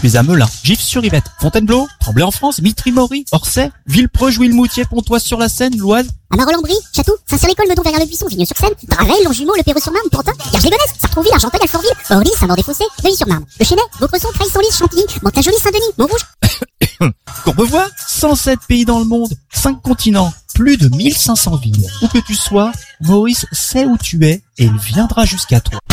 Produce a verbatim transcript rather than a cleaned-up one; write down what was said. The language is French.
tu es à Melun, Gif-sur-Yvette, Fontainebleau, Tremblay en France, Mitry-Mory, Orsay, Villepreux, Jouy-le-Moutier, Pontoise-sur-la-Seine, l'Oise. À Marolles-en-Brie, Château, Saint-Cyr-l'École, Meudon, Verrières-le-Buisson, Vigneux-sur-Seine, Dravel, Longjumeau, Le Perreux-sur-Marne, Pantin, Garges-les-Gonesse, Sartrouville, Argenteuil, Alfortville, Orly, Saint-Maur-des-Fossés, Neuilly-sur-Marne, Le Chesnay, Vaucresson, Creil-Senlis, Chantilly, Mantes-la-Jolie, Saint-Denis, Montrouge. Courbevoie, cent sept pays dans le monde, cinq continents, plus de mille cinq cents villes. Où que tu sois, Maurice sait où tu es et il viendra jusqu'à toi.